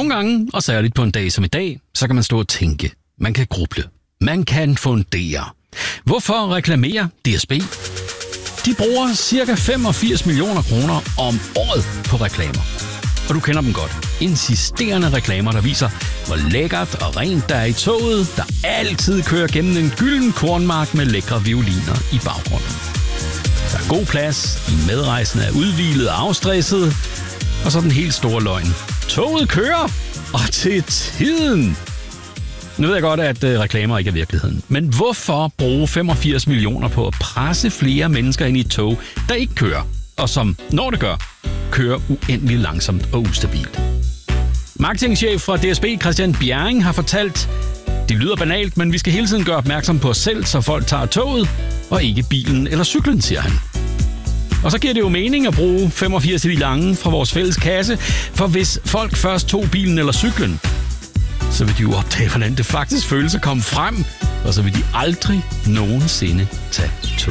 Nogle gange, og særligt på en dag som i dag, så kan man stå og tænke. Man kan gruble. Man kan fundere. Hvorfor reklamerer DSB? De bruger ca. 85 millioner kroner om året på reklamer. Og du kender dem godt. Insisterende reklamer, der viser, hvor lækkert og rent der er i toget, der altid kører gennem en gylden kornmark med lækre violiner i baggrunden. Der er god plads, de medrejsende er udhvilet og afstresset, og så den helt store løgn. Toget kører, og til tiden! Nu ved jeg godt, at reklamer ikke er virkeligheden. Men hvorfor bruge 85 millioner på at presse flere mennesker ind i et tog, der ikke kører, og som, når det gør, kører uendelig langsomt og ustabilt? Marketingchef fra DSB, Christian Bjerring, har fortalt, det lyder banalt, men vi skal hele tiden gøre opmærksom på os selv, så folk tager toget, og ikke bilen eller cyklen, siger han. Og så giver det jo mening at bruge 85 i de lange fra vores fælles kasse, for hvis folk først tog bilen eller cyklen, så vil de jo opdage, hvordan det faktisk føles at komme frem, og så vil de aldrig nogensinde tage tog.